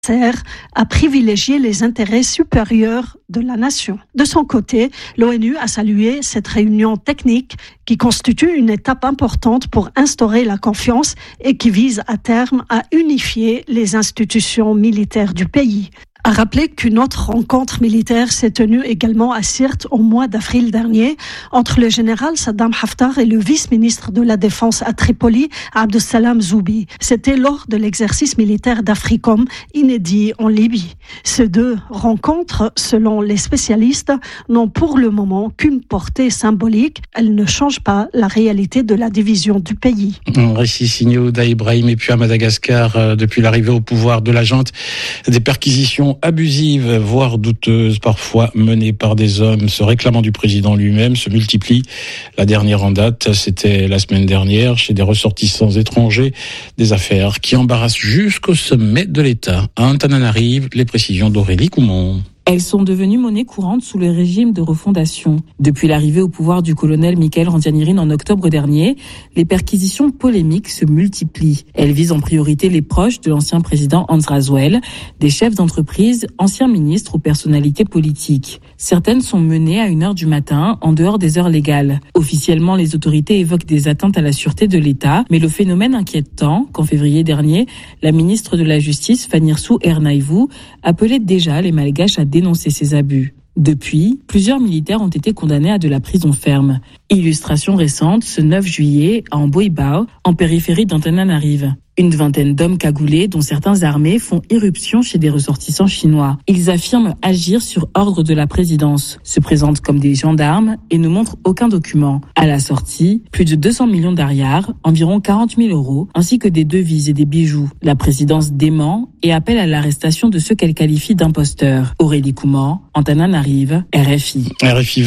sert à privilégier les intérêts supérieurs de la nation. De son côté, l'ONU a salué cette réunion technique qui constitue une étape importante pour instaurer la confiance et qui vise à terme à unifier les institutions militaires du pays. À rappeler qu'une autre rencontre militaire s'est tenue également à Sirte au mois d'avril dernier entre le général Saddam Haftar et le vice-ministre de la Défense à Tripoli, Abdeslam Zoubi. C'était lors de l'exercice militaire d'Africom inédit en Libye. Ces deux rencontres, selon les spécialistes, n'ont pour le moment qu'une portée symbolique. Elles ne changent pas la réalité de la division du pays. Un récit signé Ouda Ibrahim. Et puis à Madagascar, depuis l'arrivée au pouvoir de la junte, des perquisitions abusives, voire douteuses, parfois menées par des hommes se réclamant du président lui-même, se multiplient. La dernière en date, c'était la semaine dernière, chez des ressortissants étrangers, des affaires qui embarrassent jusqu'au sommet de l'État. À Antananarive, les précisions d'Aurélie Coumont. Elles sont devenues monnaie courante sous le régime de refondation. Depuis l'arrivée au pouvoir du colonel Michael Randrianirine en octobre dernier, les perquisitions polémiques se multiplient. Elles visent en priorité les proches de l'ancien président Hans Raswell, des chefs d'entreprise, anciens ministres ou personnalités politiques. Certaines sont menées à 1h du matin, en dehors des heures légales. Officiellement, les autorités évoquent des atteintes à la sûreté de l'État, mais le phénomène inquiète tant qu'en février dernier, la ministre de la Justice, Fanirsu Ernaïvou, appelait déjà les Malgaches à dénoncer ces abus. Depuis, plusieurs militaires ont été condamnés à de la prison ferme. Illustration récente, ce 9 juillet, à Amboibao, en périphérie d'Antananarive. Une vingtaine d'hommes cagoulés, dont certains armés, font irruption chez des ressortissants chinois. Ils affirment agir sur ordre de la présidence, se présentent comme des gendarmes et ne montrent aucun document. À la sortie, plus de 200 millions d'ariars, environ 40 000 euros, ainsi que des devises et des bijoux. La présidence dément et appelle à l'arrestation de ceux qu'elle qualifie d'imposteurs. Aurélie Coumont, Antananarive, RFI. RFI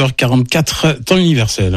22h44, temps universel.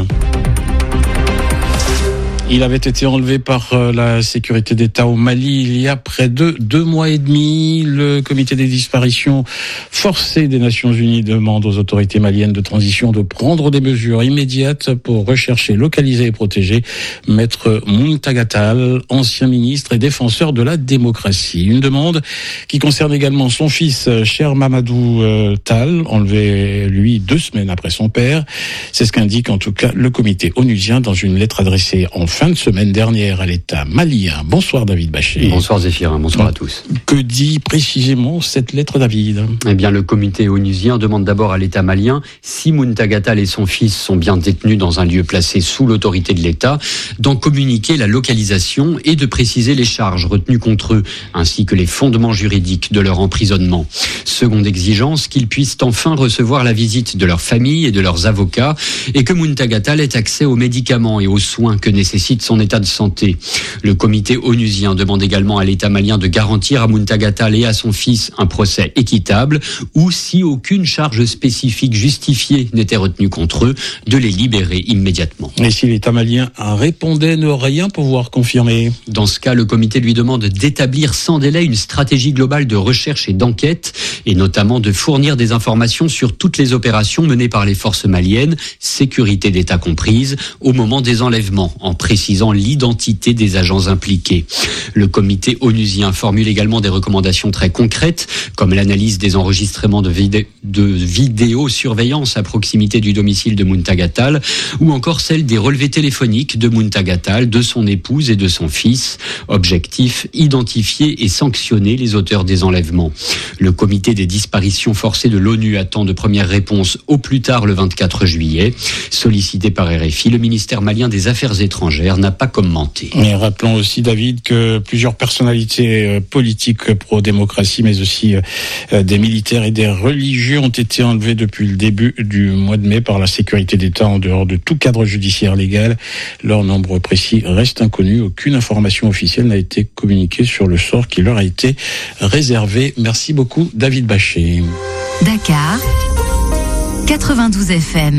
Il avait été enlevé par la sécurité d'État au Mali il y a près de 2 mois et demi. Le comité des disparitions forcées des Nations Unies demande aux autorités maliennes de transition de prendre des mesures immédiates pour rechercher, localiser et protéger Maître Muntagha Tall, ancien ministre et défenseur de la démocratie. Une demande qui concerne également son fils, Cher Mamadou Tall, enlevé lui 2 semaines après son père. C'est ce qu'indique en tout cas le comité onusien dans une lettre adressée en fin de semaine dernière à l'État malien. Bonsoir David Bachet. Bonsoir Zéphirin, bonsoir à tous. Que dit précisément cette lettre, David ? Eh bien, le comité onusien demande d'abord à l'État malien si Muntagha Tall et son fils sont bien détenus dans un lieu placé sous l'autorité de l'État, d'en communiquer la localisation et de préciser les charges retenues contre eux, ainsi que les fondements juridiques de leur emprisonnement. Seconde exigence, qu'ils puissent enfin recevoir la visite de leur famille et de leurs avocats, et que Muntagha Tall ait accès aux médicaments et aux soins que nécessite son état de santé. Le comité onusien demande également à l'État malien de garantir à Muntagha Tall et à son fils un procès équitable ou, si aucune charge spécifique justifiée n'était retenue contre eux, de les libérer immédiatement. Et si l'État malien répondait ne rien pouvoir confirmer ? Dans ce cas, le comité lui demande d'établir sans délai une stratégie globale de recherche et d'enquête, et notamment de fournir des informations sur toutes les opérations menées par les forces maliennes, sécurité d'État comprise, au moment des enlèvements, en précisant l'identité des agents impliqués. Le comité onusien formule également des recommandations très concrètes, comme l'analyse des enregistrements de vidéosurveillance à proximité du domicile de Muntagha Tall, ou encore celle des relevés téléphoniques de Muntagha Tall, de son épouse et de son fils. Objectif, identifier et sanctionner les auteurs des enlèvements. Le comité des disparitions forcées de l'ONU attend de premières réponses au plus tard le 24 juillet. Sollicité par RFI, le ministère malien des Affaires étrangères n'a pas commenté. Et rappelons aussi, David, que plusieurs personnalités politiques pro-démocratie, mais aussi des militaires et des religieux ont été enlevés depuis le début du mois de mai par la sécurité d'État en dehors de tout cadre judiciaire légal. Leur nombre précis reste inconnu. Aucune information officielle n'a été communiquée sur le sort qui leur a été réservé. Merci beaucoup, David Bachet. Dakar, 92 FM.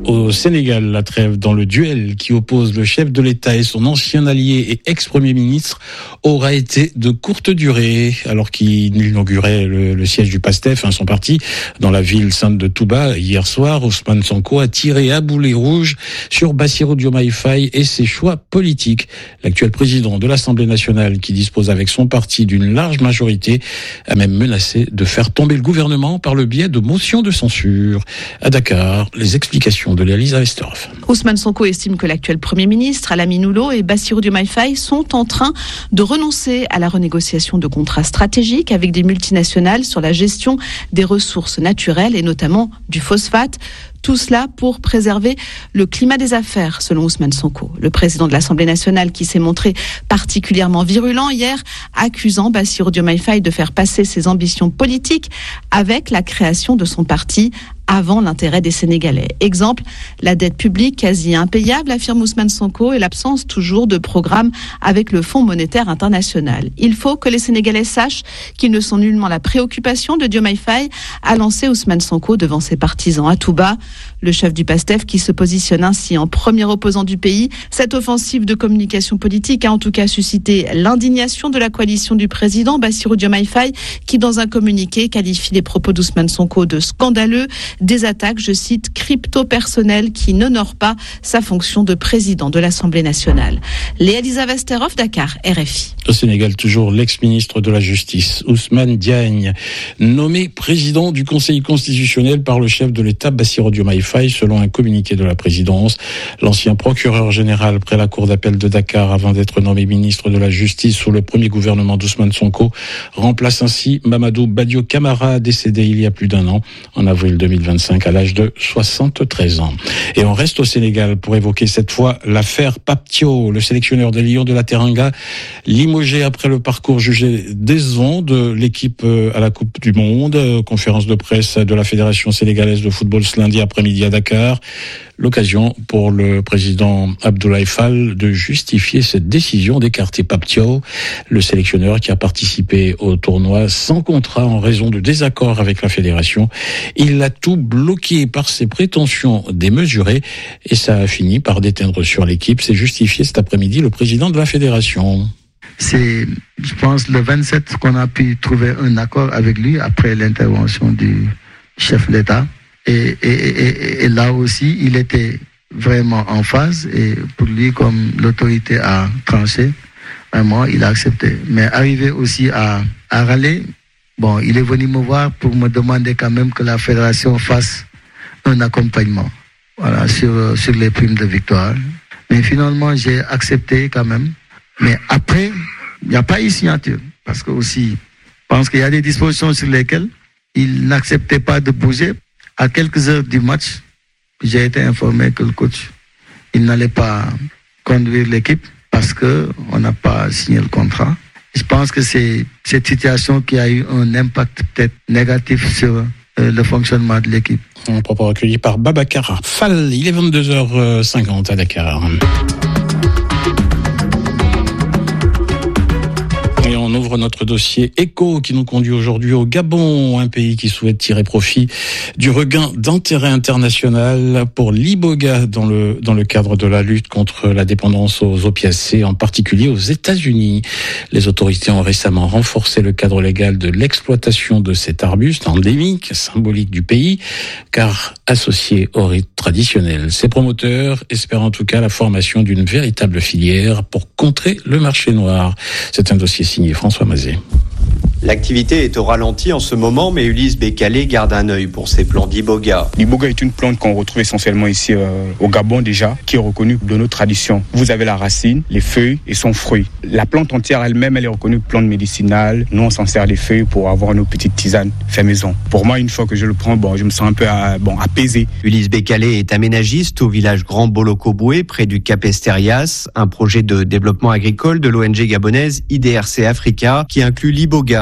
Au Sénégal, la trêve dans le duel qui oppose le chef de l'État et son ancien allié et ex-premier ministre aura été de courte durée, alors qu'il inaugurait le siège du PASTEF, son parti, dans la ville sainte de Touba. Hier soir, Ousmane Sonko a tiré à boulet rouge sur Bassirou Diomaye Faye et ses choix politiques. L'actuel président de l'Assemblée nationale, qui dispose avec son parti d'une large majorité, a même menacé de faire tomber le gouvernement par le biais de motions de censure. À Dakar, les explications de Elisa Westerhoff. Ousmane Sonko estime que l'actuel Premier ministre, Alamine Oulo et Bassirou Diomaye Faye sont en train de renoncer à la renégociation de contrats stratégiques avec des multinationales sur la gestion des ressources naturelles et notamment du phosphate. Tout cela pour préserver le climat des affaires, selon Ousmane Sonko. Le président de l'Assemblée nationale, qui s'est montré particulièrement virulent hier, accusant Bassirou Diomaye Faye de faire passer ses ambitions politiques avec la création de son parti avant l'intérêt des Sénégalais. Exemple, la dette publique quasi impayable, affirme Ousmane Sonko, et l'absence toujours de programme avec le Fonds monétaire international. Il faut que les Sénégalais sachent qu'ils ne sont nullement la préoccupation de Diomaye Faye, a lancé Ousmane Sonko devant ses partisans à Touba. Le chef du PASTEF qui se positionne ainsi en premier opposant du pays. Cette offensive de communication politique a en tout cas suscité l'indignation de la coalition du président Bassirou Diomaye Faye, qui dans un communiqué qualifie les propos d'Ousmane Sonko de scandaleux, des attaques, je cite, crypto-personnelles qui n'honorent pas sa fonction de président de l'Assemblée nationale. Elisa Westerhoff, Dakar, RFI. Au Sénégal, toujours l'ex-ministre de la Justice, Ousmane Diagne, nommé président du Conseil constitutionnel par le chef de l'État, Bassirou Diomaye Faye, selon un communiqué de la présidence. L'ancien procureur général près la cour d'appel de Dakar, avant d'être nommé ministre de la Justice sous le premier gouvernement d'Ousmane Sonko, remplace ainsi Mamadou Badio Camara, décédé il y a plus d'un an, en avril 2025, à l'âge de 73 ans. Et on reste au Sénégal pour évoquer cette fois l'affaire Pape Thiaw, le sélectionneur des Lions de la Teranga, limogé après le parcours jugé décevant de l'équipe à la Coupe du Monde. Conférence de presse de la Fédération sénégalaise de football ce lundi après-midi à Dakar. L'occasion pour le président Abdoulaye Fall de justifier cette décision d'écarter Pape Thiaw, le sélectionneur qui a participé au tournoi sans contrat en raison de désaccords avec la fédération. Il a tout bloqué par ses prétentions démesurées et ça a fini par déteindre sur l'équipe. C'est justifié cet après-midi le président de la fédération. C'est, je pense, le 27 qu'on a pu trouver un accord avec lui après l'intervention du chef d'État. Et là aussi, il était vraiment en phase. Et pour lui, comme l'autorité a tranché, vraiment, il a accepté. Mais arrivé aussi à râler, bon, il est venu me voir pour me demander quand même que la fédération fasse un accompagnement, voilà, sur les primes de victoire. Mais finalement, j'ai accepté quand même. Mais après, il n'y a pas eu signature. Parce que aussi, je pense qu'il y a des dispositions sur lesquelles il n'acceptait pas de bouger. À quelques heures du match, j'ai été informé que le coach, il n'allait pas conduire l'équipe parce qu'on n'a pas signé le contrat. Je pense que c'est cette situation qui a eu un impact peut-être négatif sur le fonctionnement de l'équipe. Un propos recueilli par Babacar Fall. Il est 22h50 à Dakar. Et on ouvre notre dossier éco qui nous conduit aujourd'hui au Gabon, un pays qui souhaite tirer profit du regain d'intérêt international pour l'Iboga dans le cadre de la lutte contre la dépendance aux opiacés, en particulier aux États-Unis. Les autorités ont récemment renforcé le cadre légal de l'exploitation de cet arbuste endémique, symbolique du pays, car associé au rite traditionnel. Ces promoteurs espèrent en tout cas la formation d'une véritable filière pour contrer le marché noir. C'est un dossier signé François Mazet. L'activité est au ralenti en ce moment, mais Ulysse Bécalé garde un œil pour ses plants d'Iboga. L'Iboga est une plante qu'on retrouve essentiellement ici au Gabon déjà, qui est reconnue de nos traditions. Vous avez la racine, les feuilles et son fruit. La plante entière elle-même, elle est reconnue plante médicinale. Nous, on s'en sert les feuilles pour avoir nos petites tisanes fait maison. Pour moi, une fois que je le prends, je me sens un peu apaisé. Ulysse Bécalé est aménagiste au village Grand Bolokoboué, près du Cap Esterias, un projet de développement agricole de l'ONG gabonaise IDRC Africa qui inclut l'Iboga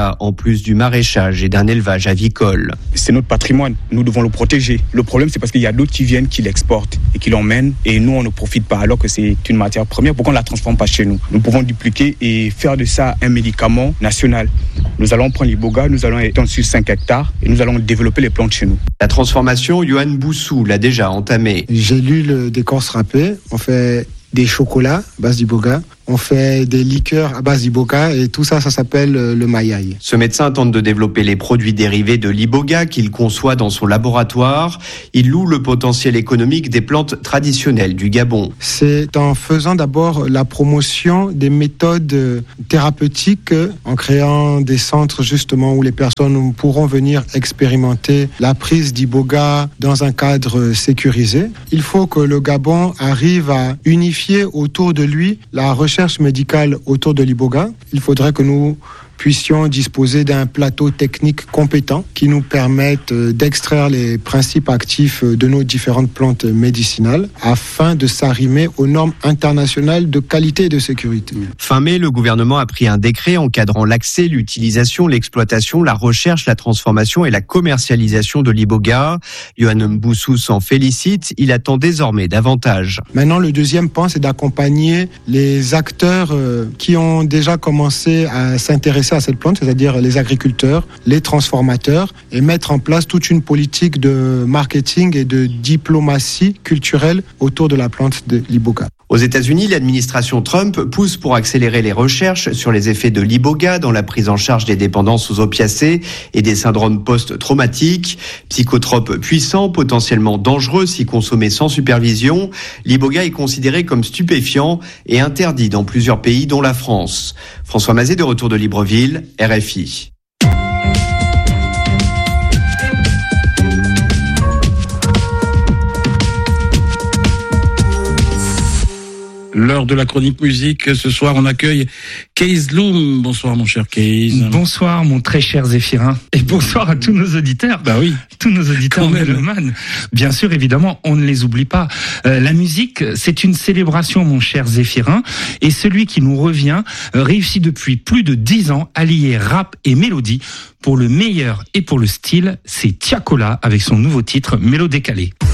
l'iboga, en plus du maraîchage et d'un élevage avicole. C'est notre patrimoine, nous devons le protéger. Le problème, c'est parce qu'il y a d'autres qui viennent, qui l'exportent et qui l'emmènent, et nous, on ne profite pas alors que c'est une matière première. Pourquoi on ne la transforme pas chez nous? Nous pouvons dupliquer et faire de ça un médicament national. Nous allons prendre l'iboga, nous allons étendre sur 5 hectares et nous allons développer les plantes chez nous. La transformation, Yohan Boussou l'a déjà entamée. J'ai lu le d'écorce râpée, on fait des chocolats à base d'iboga, on fait des liqueurs à base d'iboga et tout ça, ça s'appelle le mayai. Ce médecin tente de développer les produits dérivés de l'iboga qu'il conçoit dans son laboratoire. Il loue le potentiel économique des plantes traditionnelles du Gabon. C'est en faisant d'abord la promotion des méthodes thérapeutiques, en créant des centres justement où les personnes pourront venir expérimenter la prise d'iboga dans un cadre sécurisé. Il faut que le Gabon arrive à unifier autour de lui la recherche médicale autour de l'iboga. Il faudrait que nous puissions disposer d'un plateau technique compétent qui nous permette d'extraire les principes actifs de nos différentes plantes médicinales afin de s'arrimer aux normes internationales de qualité et de sécurité. Fin mai, le gouvernement a pris un décret encadrant l'accès, l'utilisation, l'exploitation, la recherche, la transformation et la commercialisation de l'iboga. Yohan Boussou s'en félicite, il attend désormais davantage. Maintenant, le deuxième point, c'est d'accompagner les acteurs qui ont déjà commencé à s'intéresser à cette plante, c'est-à-dire les agriculteurs, les transformateurs, et mettre en place toute une politique de marketing et de diplomatie culturelle autour de la plante de l'iboga. Aux États-Unis, l'administration Trump pousse pour accélérer les recherches sur les effets de l'iboga dans la prise en charge des dépendances aux opiacés et des syndromes post-traumatiques. Psychotrope puissant, potentiellement dangereux si consommé sans supervision, l'iboga est considéré comme stupéfiant et interdit dans plusieurs pays dont la France. François Mazet de retour de Libreville, RFI. L'heure de la chronique musique. Ce soir, on accueille Kees Loom. Bonsoir, mon cher Kees. Bonsoir, mon très cher Zéphirin. Et bonsoir à tous nos auditeurs. Bah oui. Tous nos auditeurs mélomanes. Bien sûr, évidemment, on ne les oublie pas. La musique, c'est une célébration, mon cher Zéphirin. Et celui qui nous revient réussit depuis plus de 10 ans à lier rap et mélodie. Pour le meilleur et pour le style, c'est Tiakola avec son nouveau titre Mélo décalé.